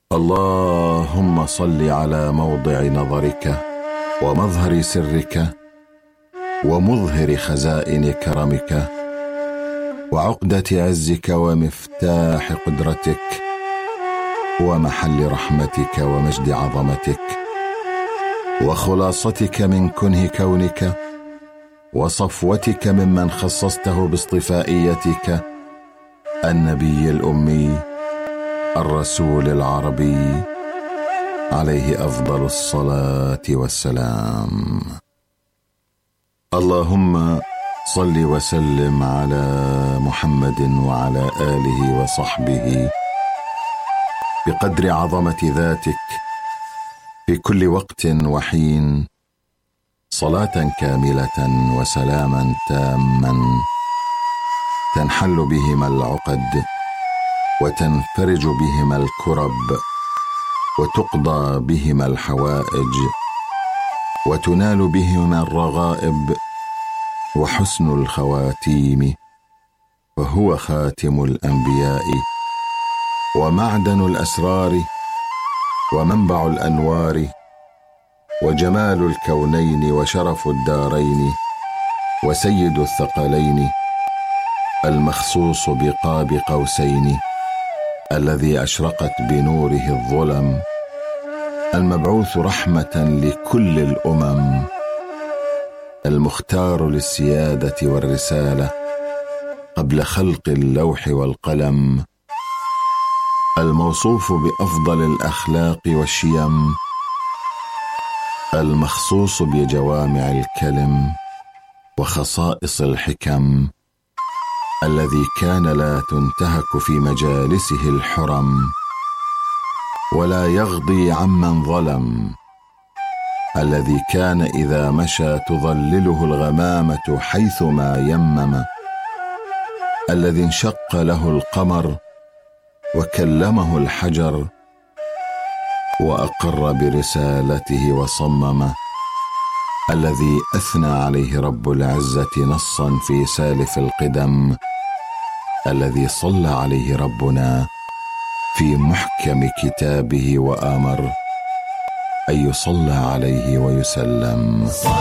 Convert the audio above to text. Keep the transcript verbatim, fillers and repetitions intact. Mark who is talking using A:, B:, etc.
A: اللهم صل على موضع نظرك ومظهر سرك ومظهر خزائن كرمك وعقدة عزك ومفتاح قدرتك ومحل رحمتك ومجد عظمتك وخلاصتك من كنه كونك وصفوتك ممن خصصته باصطفائيتك، النبي الأمي الرسول العربي عليه أفضل الصلاة والسلام. اللهم صل وسلم على محمد وعلى آله وصحبه بقدر عظمة ذاتك في كل وقت وحين، صلاة كاملة وسلاما تاما تنحل بهما العقد وتنفرج بهما الكرب وتقضى بهما الحوائج وتنال بهما الرغائب وحسن الخواتيم، وهو خاتم الأنبياء ومعدن الأسرار ومنبع الأنوار وجمال الكونين وشرف الدارين وسيد الثقلين، المخصوص بقاب قوسين، الذي أشرقت بنوره الظلم، المبعوث رحمة لكل الأمم، المختار للسيادة والرسالة قبل خلق اللوح والقلم، الموصوف بأفضل الأخلاق والشيم، المخصوص بجوامع الكلم وخصائص الحكم، الذي كان لا تنتهك في مجالسه الحرم ولا يغضي عمن ظلم، الذي كان إذا مشى تظلله الغمامة حيثما يمم، الذي انشق له القمر وكلمه الحجر وأقر برسالته وصمم، الذي أثنى عليه رب العزة نصا في سالف القدم، الذي صلى عليه ربنا في محكم كتابه وآمر أن يصلى عليه ويسلم.